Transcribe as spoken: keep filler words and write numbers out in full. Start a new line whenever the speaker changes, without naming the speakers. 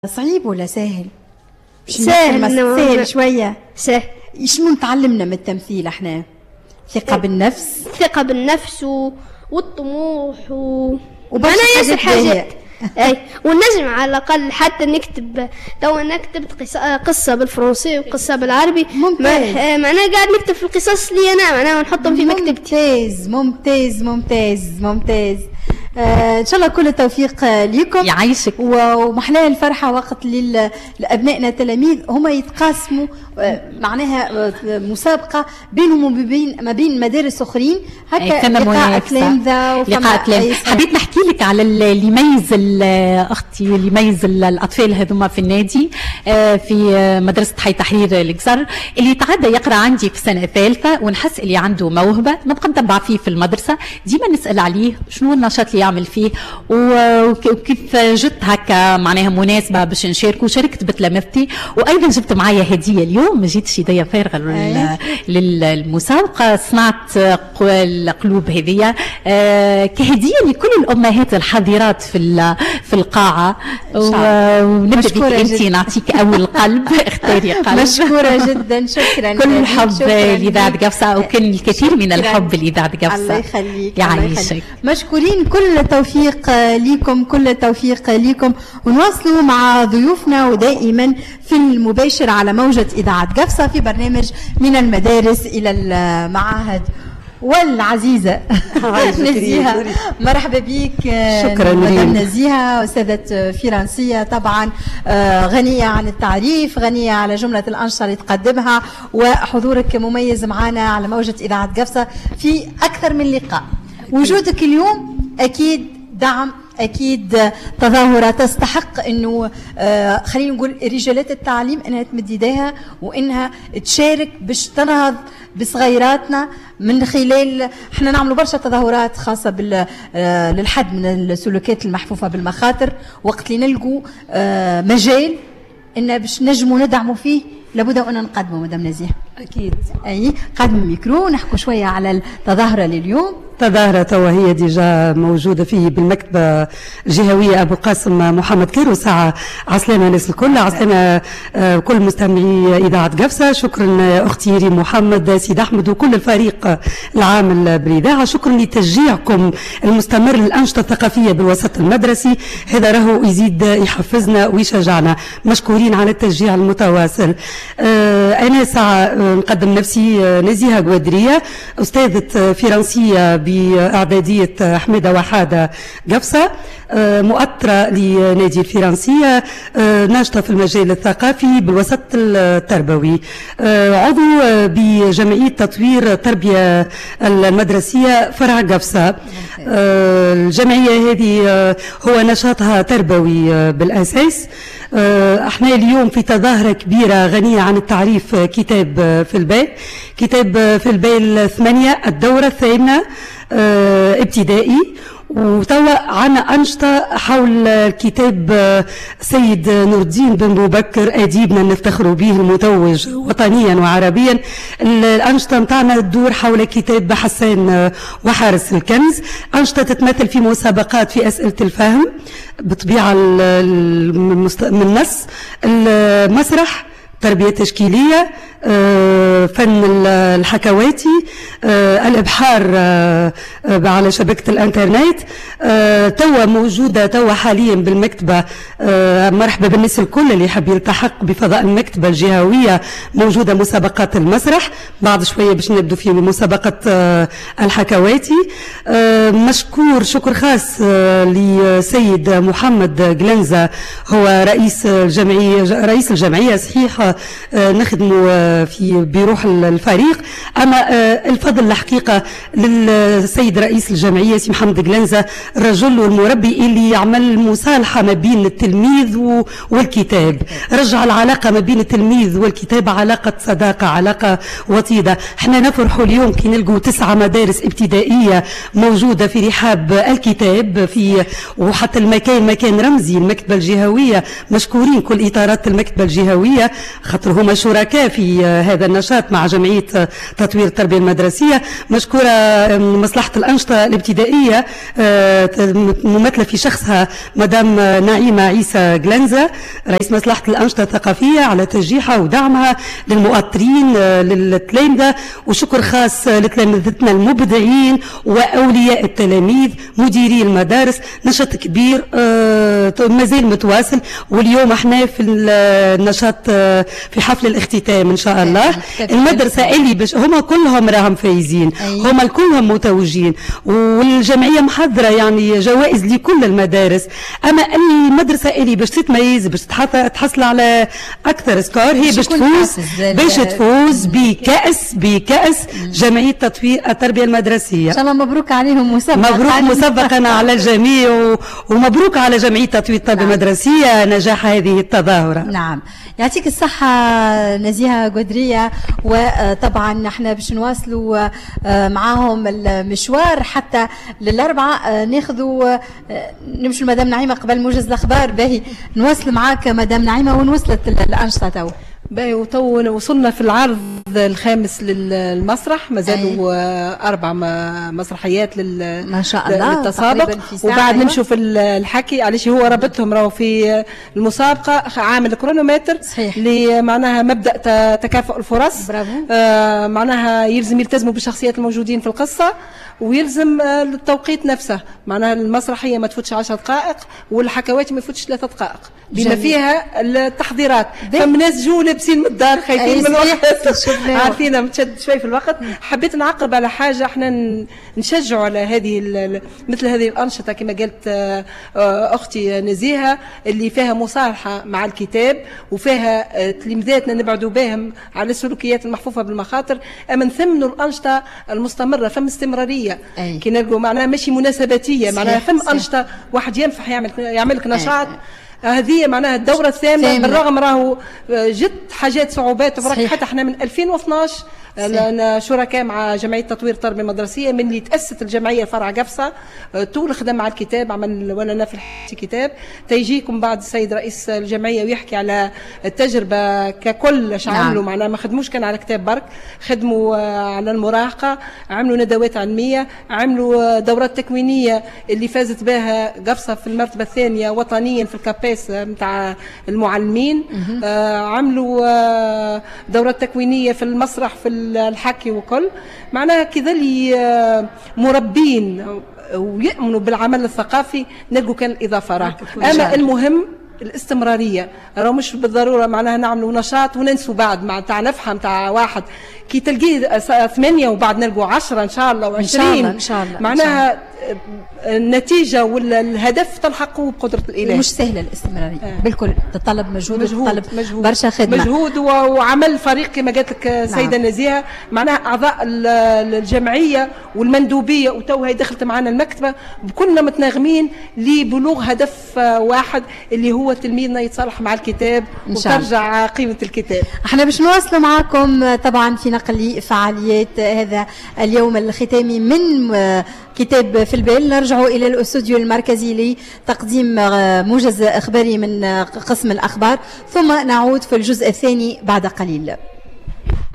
صعيب ولا سهل؟
سهل.
سهل شوية.
سهل.
شنو تعلمنا من التمثيل احنا؟ ثقة بالنفس،
ثقة بالنفس و... والطموح و...
وبرشا
ياسر
حاجات.
حاجات. اي ونجم على الاقل حتى نكتب. تو انا كتبت قص... قصه بالفرنسي وقصه بالعربي.
ممتاز.
ما... معناها قاعد نكتب في القصص اللي انا معناها ونحطهم في مكتبتي.
ممتاز ممتاز ممتاز ممتاز. آه ان شاء الله كل التوفيق آه ليكم.
يعيشك.
ومحلاها الفرحه وقت لابنائنا التلاميذ هما يتقاسموا آه معناها آه مسابقه بينهم وبين ما بين مدارس اخرين هكا. لقاء تلامذه
لقاء تلامذه. حبيت نحكي لك على اللي يميز اختي اللي يميز الاطفال هذوما في النادي آه في مدرسه حي تحرير الجزر اللي يتعدى يقرا عندي في سنه ثالثه ونحس اللي عنده موهبه نبقى نتبع فيه في المدرسه ديما نسال عليه شنو النشاط اللي يعمل فيه وكيف جبت هكا معناها مناسبه باش نشاركوا. شاركت بتلامذتي وايضا جبت معايا هديه اليوم ما جيتش يديا فارغه للمسابقه. صنعت القلوب هذيا كهديه لكل الامهات الحاضرات في في القاعه ونبدا بك انت نعطيك اول قلب. اختاري قلب.
مشكوره جدا. شكرا.
كل حب لاذاعه قفصه وكان الكثير من الحب لاذاعه قفصه.
الله يخليك.
يعيشك.
مشكورين. كل التوفيق ليكم كل التوفيق ليكم ونواصلوا مع ضيوفنا ودائما في المباشر على موجة إذاعة قفصة في برنامج من المدارس إلى المعاهد. والعزيزة نزيهة مرحبا بك.
شكرا
مدام نزيهة أستاذة فرنسية طبعا غنية عن التعريف غنية على جملة الأنشطة اللي تقدمها وحضورك مميز معنا على موجة إذاعة قفصة في أكثر من لقاء. وجودك اليوم أكيد دعم أكيد تظاهرة تستحق أنه آه خلينا نقول رجالات التعليم أنها تمد يديها وأنها تشارك باش تنهض بصغيراتنا من خلال احنا نعملوا برشا تظاهرات خاصة بال آه للحد من السلوكات المحفوفة بالمخاطر. وقت اللي نلقوا آه مجال أن باش نجموا ندعموا فيه لابد أن نقدمه. مدام نزيهة
أكيد.
أي قدم الميكرو ونحكوا شوية على التظاهرة لليوم.
تظاهرة توا هي ديجا موجودة فيه بالمكتبة الجهوية أبو قاسم محمد كيرو. ساعة عسلامة الناس الكل. عسلامة آه كل مستمعي إذاعة قفصة. شكرا أختي ريم محمد سيد أحمد وكل الفريق العامل بالإذاعة. شكرا لتشجيعكم المستمر للأنشطة الثقافية بالوسط المدرسي. هذا راهو يزيد يحفزنا ويشجعنا. مشكورين على التشجيع المتواصل. آه أنا ساعة آه نقدم نفسي آه نزيهة قوادرية أستاذة فرنسية بإعدادية حميدة وحادة قفصة. مؤطرة لنادي الفرنسية. ناشطة في المجال الثقافي بالوسط التربوي. عضو بجمعية تطوير التربية المدرسية فرع قفصة. الجمعية هذه هو نشاطها تربوي بالأساس. احنا اليوم في تظاهرة كبيرة غنية عن التعريف. كتاب في البال كتاب في البال الثمانية الدورة الثامنة ابتدائي. وتوا عنا أنشطة حول الكتاب سيد نور الدين بن بوبكر أديبنا نفتخر به المتوج وطنيا وعربيا. الأنشطة متاعنا تدور حول كتاب حسان وحارس الكنز. أنشطة تتمثل في مسابقات في أسئلة الفهم بطبيعة من النص المسرح تربية تشكيلية فن الحكواتي الإبحار على شبكة الانترنت. توا موجودة توا حاليا بالمكتبة. مرحبا بالناس الكل اللي يحب يلتحق بفضاء المكتبة الجهوية. موجودة مسابقات المسرح بعد شوية باش نبدو في مسابقة الحكواتي. مشكور شكر خاص لسيد محمد جلنزة هو رئيس الجمعية رئيس الجمعية صحيح نخدموا في بروح الفريق. أما الفضل الحقيقة للسيد رئيس الجمعية سي محمد جلنزة الرجل والمربي اللي يعمل مصالحة ما بين التلميذ والكتاب. رجع العلاقة ما بين التلميذ والكتاب علاقة صداقة علاقة وطيدة. احنا نفرحوا اليوم كي نلقوا تسعة مدارس ابتدائية موجودة في رحاب الكتاب في وحتى المكان مكان رمزي المكتبة الجهوية. مشكورين كل إطارات المكتبة الجهوية خاطر هما شركاء في هذا النشاط مع جمعية تطوير التربية المدرسية. مشكورة مصلحة الأنشطة الابتدائية ممثلة في شخصها مدام نعيمة عيسى جلنزة رئيس مصلحة الأنشطة الثقافية على تشجيعها ودعمها للمؤطرين للتلامذة، وشكر خاص لتلامذتنا المبدعين وأولياء التلاميذ مديري المدارس. نشاط كبير مازال متواصل، واليوم احنا في النشاط في حفل الاختتام ان شاء الله. المدرسه اللي باش هما كلهم راهم فايزين، هما كلهم متوجين، والجمعيه محضره يعني جوائز لكل المدارس. اما المدرسه اللي باش تتميز باش تحصل على اكثر سكور هي باش تفوز باش تفوز بكاس بكاس جمعيه تطوير التربيه المدرسيه.
ان شاء الله مبروك عليهم مسبقا.
مبروك مسبقا على الجميع، ومبروك على جمعيه تطوير التربيه المدرسيه نجاح هذه التظاهره.
نعم، يعطيك الصحة نزيهة قدرية. وطبعا احنا باش نواصلوا معاهم المشوار حتى للأربعة، ناخذوا نمشوا لمدام نعيمة قبل موجز الأخبار. باهي نواصل معاك مدام نعيمة. وين وصلت الأنشطة تو؟
باهي وتو وصلنا في العرض الخامس للمسرح، مازالوا اربع مسرحيات لل
ما شاء الله
للتسابق، وبعد نمشوا في الحكي. علاش هو ربطهم راهو في المسابقه عامل كرونومتر اللي معناها مبدا تكافؤ الفرص.
برافو.
آه معناها يلزم يلتزموا بالشخصيات الموجودين في القصه، ويلزم التوقيت نفسه. معناها المسرحيه ما تفوتش عشر دقائق، والحكواتي ما يفوتش ثلاثة دقائق بما فيها التحضيرات. فما ناس جو لابسين من الدار خايفين من الوقت، عارفين متشد شوي في الوقت. حبيت نعقب على حاجه، احنا نشجعوا على هذه مثل هذه الانشطه كما قالت اختي نزيهه اللي فيها مصالحه مع الكتاب، وفيها تلميذاتنا نبعدوا بهم على السلوكيات المحفوفه بالمخاطر. اما نثمنوا الانشطه المستمره، فم استمراريه كي نلقوا معناها ماشي مناسباتيه، معناها فم انشطه واحد ينفع يعمل يعمل لك نشاط. هذه معناها الدورة الثامنة بالرغم راهو جد حاجات صعوبات وبرك. حتى احنا من ألفين واثناش أنا شركاء مع جمعية تطوير التربية المدرسية من اللي تأسست الجمعية فرع قفصة. طول خدم مع الكتاب، عمل وانا في الكتاب. تيجيكم بعد السيد رئيس الجمعية ويحكي على التجربة ككل اش عملوا. معناها ما خدموش كان على كتاب برك، خدموا على المراهقة، عملوا ندوات علمية، عملوا دورات تكوينية اللي فازت بها قفصة في المرتبة الثانية وطنيا في الكابيس نتاع المعلمين. آه عملوا آه دورات تكوينية في المسرح في الحكي وكل. معناها كذا اللي مربين ويؤمنوا بالعمل الثقافي نلقوا كان الإضافة راه. أما المهم الاستمرارية، راه مش بالضرورة معناها نعملوا نشاط وننسوا بعد مع تاع نفحة تاع واحد كي تلقيه ثمانية وبعد نلقوا عشرة إن شاء الله وعشرين.
إن شاء الله
معناها النتيجة ولا الهدف تلحقه بقدرة الإله.
مش سهلة الاستمرارية آه. بالكل، تطلب مجهود،
مجهود
تطلب
مجهود
برشا خدمة،
مجهود وعمل فريق كما قالت لك سيدة نعم. نزيهة. معناها أعضاء الجمعية والمندوبية وتو هي دخلت معنا المكتبة كلنا متناغمين لبلوغ هدف واحد اللي هو تلميذنا يتصالح مع الكتاب وترجع قيمة الكتاب.
احنا باش نواصلوا معكم طبعا في نقل فعاليات هذا اليوم الختامي من كتاب في البال. نرجعوا إلى الاستوديو المركزي لتقديم موجز إخباري من قسم الأخبار، ثم نعود في الجزء الثاني بعد قليل.